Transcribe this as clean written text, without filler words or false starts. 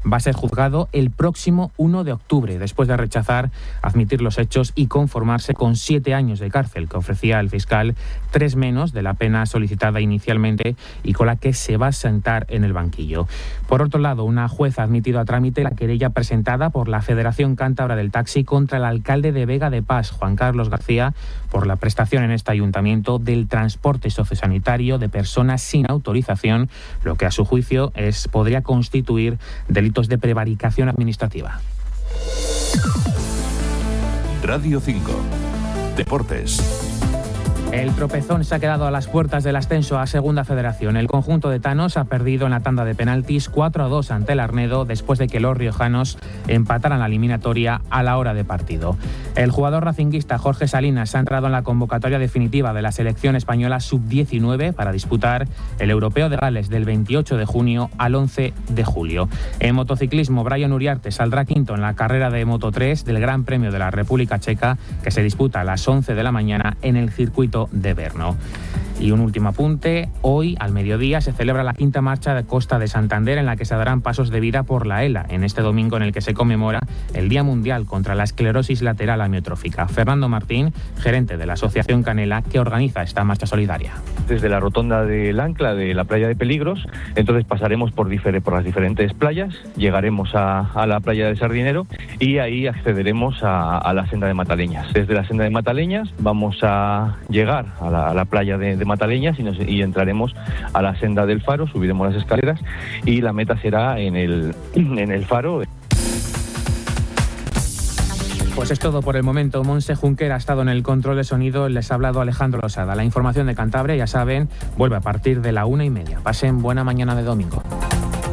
va a ser juzgado el próximo 1 de octubre, después de rechazar admitir los hechos y conformarse con 7 años de cárcel que ofrecía el fiscal, 3 menos de la pena solicitada inicialmente y con la que se va a sentar en el banquillo. Por otro lado, una jueza ha admitido a trámite la querella presentada por la Federación Cántabra del Taxi contra el alcalde de Vega de Pas, Juan Carlos García, por la prestación en este ayuntamiento del transporte sociosanitario de personas sin autorización, lo que a su juicio podría constituir delitos de prevaricación administrativa. Radio 5. Deportes. El tropezón se ha quedado a las puertas del ascenso a Segunda Federación. El conjunto de Tanos ha perdido en la tanda de penaltis 4-2 ante el Arnedo después de que los riojanos empataran la eliminatoria a la hora de partido. El jugador racinguista Jorge Salinas ha entrado en la convocatoria definitiva de la selección española sub-19 para disputar el Europeo de Gales del 28 de junio al 11 de julio. En motociclismo, Brian Uriarte saldrá quinto en la carrera de Moto3 del Gran Premio de la República Checa, que se disputa a las 11 de la mañana en el circuito de Brno. Y un último apunte: hoy al mediodía se celebra la quinta marcha de Costa de Santander, en la que se darán pasos de vida por la ELA, en este domingo en el que se conmemora el Día Mundial contra la Esclerosis Lateral Amiotrófica. Fernando Martín, gerente de la Asociación Canela, que organiza esta marcha solidaria. Desde la rotonda del Ancla de la playa de Peligros, entonces pasaremos por las diferentes playas, llegaremos a la playa del Sardinero y ahí accederemos a la senda de Mataleñas. Desde la senda de Mataleñas vamos a llegar a la playa de Mataleñas y entraremos a la senda del Faro, subiremos las escaleras y la meta será en el Faro. Pues es todo por el momento. Monse Junquera ha estado en el control de sonido, les ha hablado Alejandro Losada. La información de Cantabria, ya saben, vuelve a partir de la 1:30. Pasen buena mañana de domingo.